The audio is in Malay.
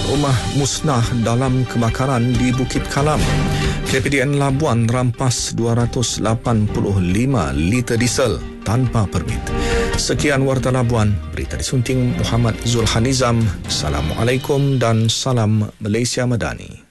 rumah musnah dalam kebakaran di Bukit Kalam. KPDN Labuan rampas 285 liter diesel tanpa permit. Sekian Warta Labuan, berita disunting Muhammad Zulhanizam. Assalamualaikum dan salam Malaysia Madani.